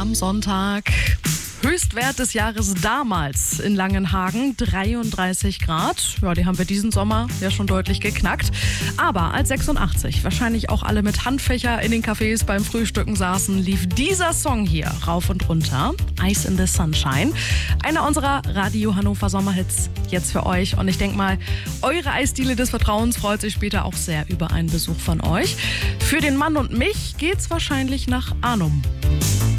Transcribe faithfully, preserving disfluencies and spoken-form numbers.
am Sonntag. Höchstwert des Jahres damals in Langenhagen, dreiunddreißig Grad. Ja, die haben wir diesen Sommer ja schon deutlich geknackt. Aber als sechsundachtzig wahrscheinlich auch alle mit Handfächer in den Cafés beim Frühstücken saßen, lief dieser Song hier rauf und runter. Ice in the Sunshine. Einer unserer Radio Hannover Sommerhits jetzt für euch. Und ich denke mal, eure Eisdiele des Vertrauens freut sich später auch sehr über einen Besuch von euch. Für den Mann und mich geht's wahrscheinlich nach Arnum.